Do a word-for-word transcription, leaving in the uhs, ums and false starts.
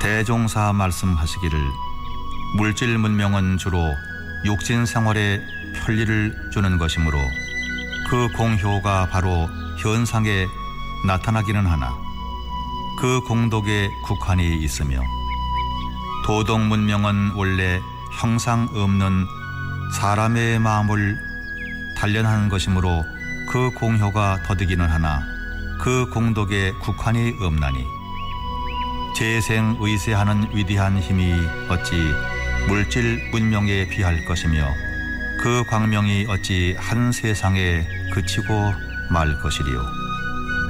대종사 말씀하시기를 물질 문명은 주로 육신 생활에 편리를 주는 것이므로 그 공효가 바로 현상에 나타나기는 하나 그 공덕에 국한이 있으며 도덕 문명은 원래 형상 없는 사람의 마음을 단련하는 것이므로 그 공효가 더디기는 하나 그 공덕에 국한이 없나니 재생의세하는 위대한 힘이 어찌 물질 문명에 비할 것이며 그 광명이 어찌 한 세상에 그치고 말 것이리요.